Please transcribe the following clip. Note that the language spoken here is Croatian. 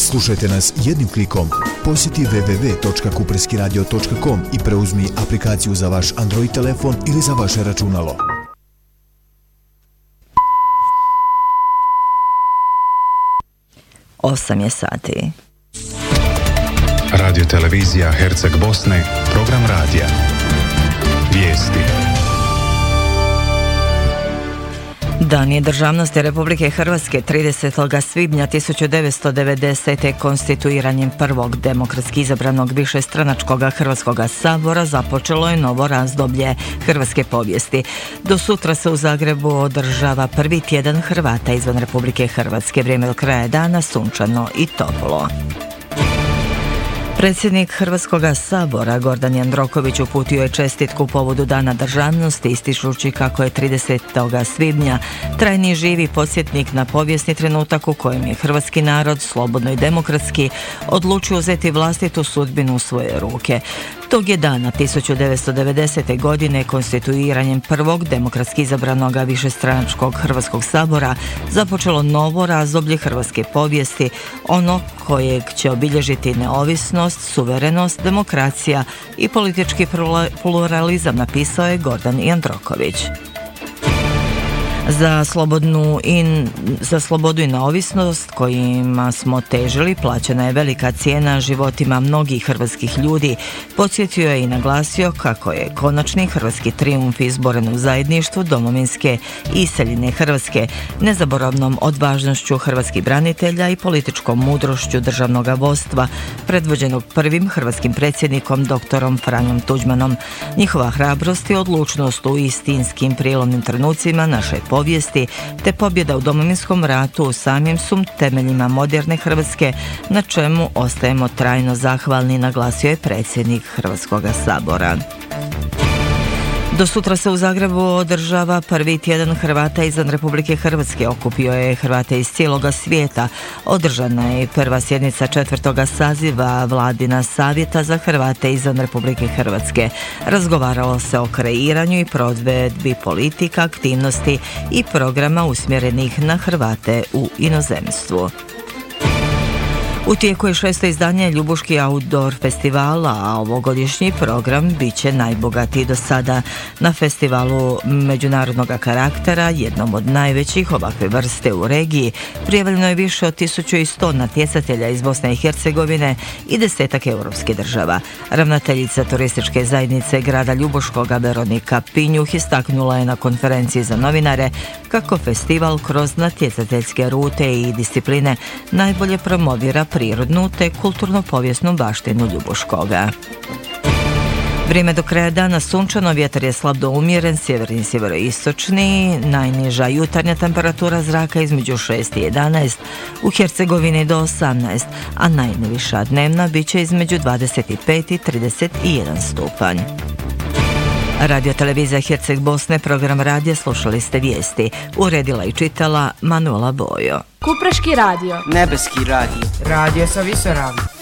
Slušajte nas jednim klikom. Posjeti www.kupreskiradio.com i preuzmi aplikaciju za vaš Android telefon ili za vaše računalo. Osam je sati. Radio televizija Herceg Bosne, program radija. Vijesti. Dan je državnosti Republike Hrvatske 30. svibnja 1990. konstituiranjem prvog demokratski izabranog višestranačkog Hrvatskog sabora započelo je novo razdoblje hrvatske povijesti. Do sutra se u Zagrebu održava prvi tjedan Hrvata izvan Republike Hrvatske. Vrijeme do kraja dana sunčano i toplo. Predsjednik Hrvatskog sabora Gordan Jandroković uputio je čestitku povodu Dana državnosti, ističući kako je 30. svibnja trajni i živi podsjetnik na povijesni trenutak u kojem je hrvatski narod slobodno i demokratski odlučio uzeti vlastitu sudbinu u svoje ruke. Tog je dana 1990. godine konstituiranjem prvog demokratski izabranog višestranačkog Hrvatskog sabora započelo novo razdoblje hrvatske povijesti, ono kojeg će obilježiti neovisnost, suverenost, demokracija i politički pluralizam, napisao je Gordan Jandroković. Za slobodu i neovisnost kojima smo težili plaćena je velika cijena životima mnogih hrvatskih ljudi. Podsjetio je i naglasio kako je konačni hrvatski trijumf izboren u zajedništvu domovinske i iseljene Hrvatske, nezaboravnom odvažnošću hrvatskih branitelja i političkom mudrošću državnog vodstva predvođenog prvim hrvatskim predsjednikom doktorom Franjom Tuđmanom. Njihova hrabrost i odlučnost u istinskim prijelomnim trenucima naše povijesti te pobjeda u Domovinskom ratu u samim su temeljima moderne Hrvatske, na čemu ostajemo trajno zahvalni, naglasio je predsjednik Hrvatskog sabora. Do sutra se u Zagrebu održava prvi tjedan Hrvata izvan Republike Hrvatske. Okupio je Hrvate iz cijeloga svijeta. Održana je prva sjednica 4. saziva Vladina savjeta za Hrvate izvan Republike Hrvatske. Razgovaralo se o kreiranju i provedbi politika, aktivnosti i programa usmjerenih na Hrvate u inozemstvu. U tijeku je 6. izdanje Ljubuški outdoor festivala, a ovogodišnji program bit će najbogatiji do sada. Na festivalu međunarodnog karaktera, jednom od najvećih ovakve vrste u regiji, prijavljeno je više od 1100 natjecatelja iz Bosne i Hercegovine i 10 europskih država. Ravnateljica turističke zajednice grada Ljubuškoga Veronika Pinjuh istaknula je na konferenciji za novinare kako festival kroz natjecateljske rute i discipline najbolje promovira prirodnu te kulturno-povijesnu baštinu Ljubuškoga. Vrijeme do kraja dana sunčano, vjetar je slab do umjeren, sjeverni sjeveroistočni, najniža jutarnja temperatura zraka između 6 i 11, u Hercegovini do 18, a najviša dnevna bit će između 25 i 31 stupanj. Radio televizija Herceg Bosne, program radija, slušali ste vijesti. Uredila i čitala Manuela Bojo. Kupreški radio. Nebeski radio. Radio sa Visoravni.